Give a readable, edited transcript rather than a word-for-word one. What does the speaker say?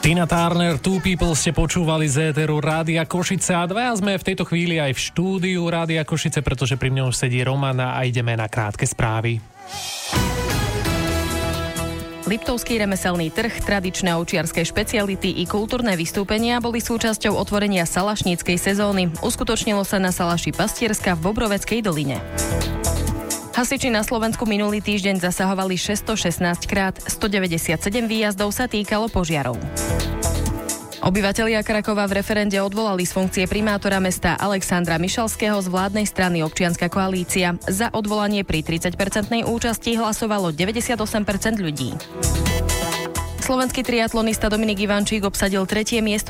Tina Turner, Two People ste počúvali z éteru Rádia Košice a dvaja sme v tejto chvíli aj v štúdiu Rádia Košice, pretože pri mňom sedí Romana a ideme na krátke správy. Liptovský remeselný trh, tradičné ovčiarske špeciality i kultúrne vystúpenia boli súčasťou otvorenia salašníckej sezóny. Uskutočnilo sa na salaši Pastierska v Bobroveckej doline. Hasiči na Slovensku minulý týždeň zasahovali 616 krát, 197 výjazdov sa týkalo požiarov. Obyvatelia Krakova v referende odvolali z funkcie primátora mesta Alexandra Mišalského z vládnej strany Občianska koalícia. Za odvolanie pri 30% účasti hlasovalo 98% ľudí. Slovenský triatlonista Dominik Ivančík obsadil 3. miesto